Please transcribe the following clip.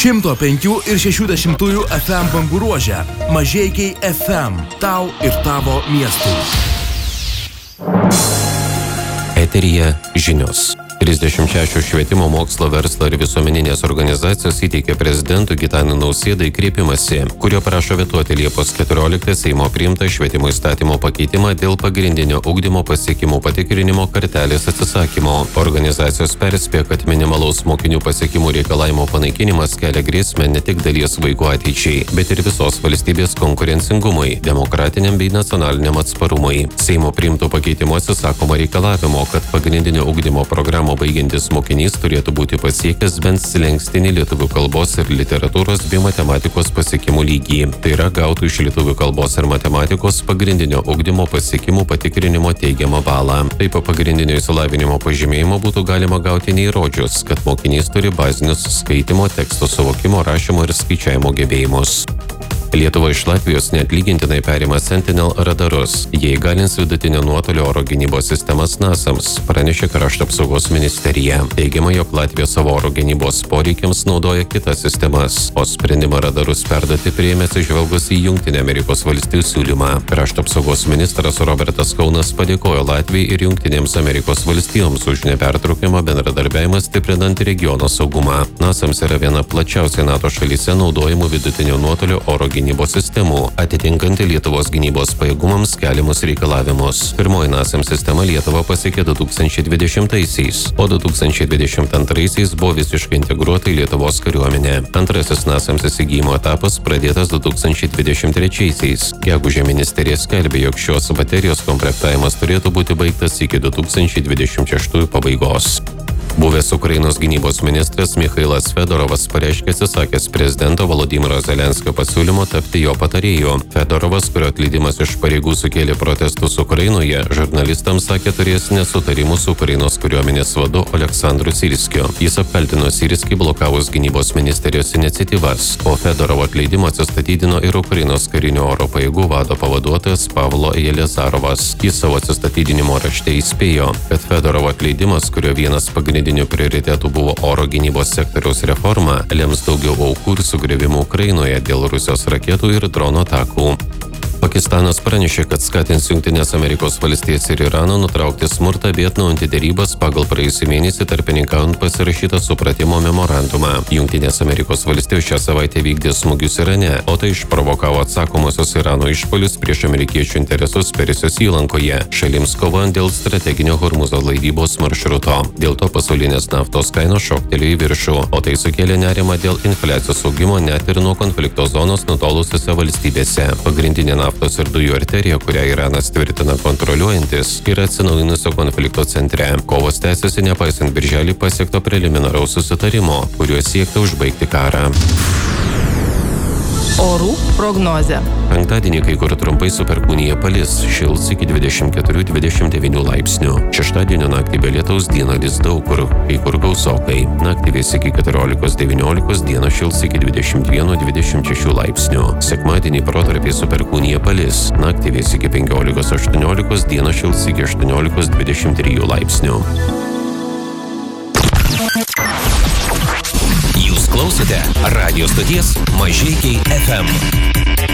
105 ir 60 FM bangų ruože. Mažeikiai FM. Tau ir tavo miestui. Eteryje žinios. 36 švietimo, mokslo, verslo ir visuomeninės organizacijos įteikė prezidentui Gitanui Nausėdai kreipimąsi, kurio prašo vetuoti Liepos 14 Seimo priimtą švietimo įstatymo pakeitimą dėl pagrindinio ugdymo pasiekimų patikrinimo kartelės atsisakymo. Organizacijos perspėja, kad minimalaus mokinių pasiekimų reikalavimo panaikinimas kelia grėsmę ne tik dalies vaikų ateičiai, bet ir visos valstybės konkurencingumui, demokratiniam bei nacionaliniam atsparumui. Seimo priimtų pakeitimų atsisakoma reikalavimo, kad pagrindinio ugdymo programų baigiantis mokinys turėtų būti pasiekęs bent slenkstinį lietuvių kalbos ir literatūros bei matematikos pasiekimų lygį. Tai yra gautų iš lietuvių kalbos ir matematikos pagrindinio ugdymo pasiekimų patikrinimo teigiamą balą. Taip pagrindinio išsilavinimo pažymėjimo būtų galima gauti neįrodžius, kad mokinys turi bazinius skaitimo, teksto suvokimo, rašymo ir skaičiavimo gebėjimus. Lietuva iš Latvijos neatlygintinai perima Sentinel radarus. Jie įgalins vidutinio nuotolio oro gynybos sistemas NASAMS, pranešė Krašto apsaugos ministerija. Teigiama, jog Latvija savo oro gynybos poreikiams naudoja kitas sistemas, o sprendimą radarus perduoti priėmė atsižvelgus į Jungtinių Amerikos valstijų siūlymą. Krašto apsaugos ministras Robertas Kaunas padėkojo Latvijai ir Jungtinėms Amerikos valstijoms už nepertraukiamą bendradarbiavimą stiprinant regiono saugumą. NASAMS yra viena plačiausiai NATO šalyse naudojamų vidutinio nuotolio oro gynybos sistemų, atitinkanti Lietuvos gynybos pajėgumams keliamus reikalavimus. Pirmoji NASAMS sistema Lietuvą pasiekė 2020-aisiais, o 2022-aisiais buvo visiškai integruota į Lietuvos kariuomenę. Antrasis NASAMS įsigijimo etapas pradėtas 2023-aisiais. Gegužę ministerija skelbė, jog šios baterijos komplektavimas turėtų būti baigtas iki 2026 pabaigos. Buvęs Ukrainos gynybos ministras Michailas Fedorovas pareiškė atsisakęs prezidento Volodymyro Zelenskio pasiūlymo tapti jo patarėju. Fedorovas, kurio atleidimas iš pareigų sukėlė protestus Ukrainoje, žurnalistams sakė turės nesutarimų su Ukrainos kariuomenės vadu Oleksandru Syrskiu. Jis apkaltino Syrskį blokavus gynybos ministerijos iniciatyvas. Po Fedorovo atleidimo atsistatydino ir Ukrainos karinio oro pajėgų vado pavaduotojas Pavlo Jelezarovas. Jis savo atsistatydinimo rašte įspėjo, kad Fedorovo atleidimas, kurio vienas pagrindinių prioritetų buvo oro gynybos sektoriaus reforma, lems daugiau aukų ir sugriuvimų Ukrainoje dėl Rusijos raketų ir dronų atakų. Pakistanas pranešė, kad skatins Jungtinės Amerikos valstijas ir Iraną nutraukti smurtą bei atnaujinti derybas pagal praėjusį mėnesį tarpininkaujant pasirašytą supratimo memorandumą. Jungtinės Amerikos valstijos šią savaitę vykdė smūgius Irane, o tai išprovokavo atsakomosios Irano išpuolius prieš amerikiečių interesus Persijos įlankoje, šalims kovojant dėl strateginio Hormuzo laivybos maršruto. Dėl to pasaulinės naftos kainos šoktelėjo į viršų, o tai sukėlė nerimą dėl infliacijos augimo net ir nuo konflikto zonos nutolusiose valstybėse. Pagrindinė naftos ir dujų arterija, kurią Iranas tvirtina kontroliuojantis, yra atsinaujinusio konflikto centre. Kovos tęsiasi nepaisant birželį pasiekto preliminaraus susitarimo, kuriuo siekta užbaigti karą. Orų prognozė. Penktadienį kai kur trumpai su perkūnija palis, šils iki 24-29 laipsnių. Šeštadienio naktį be lietaus, dieną lis daug kur, kai kur gausokai. Naktį vės iki 14-19, dieną šils iki 21-26 laipsnių. Sekmadienį protarpiai su perkūnija palis, naktį vės iki 15-18, dieną šils iki 18-23 laipsnių. Jūs klausote radio stoties Mažeikiai FM.